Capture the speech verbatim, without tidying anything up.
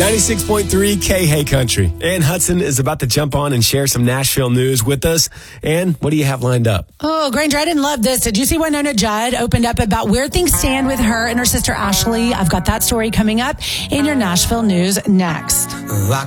ninety-six point three K Hey Country. Ann Hudson is about to jump on and share some Nashville news with us. Ann, what do you have lined up? Oh, Granger, I didn't love this. Did you see Winona Judd opened up about where things stand with her and her sister Ashley? I've got that story coming up in your Nashville news next.